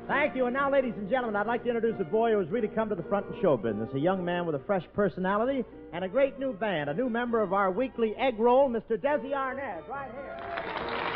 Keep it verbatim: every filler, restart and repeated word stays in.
Thank you. And now, ladies and gentlemen, I'd like to introduce a boy who has really come to the front in show business, a young man with a fresh personality and a great new band, a new member of our weekly egg roll, Mister Desi Arnaz, right here.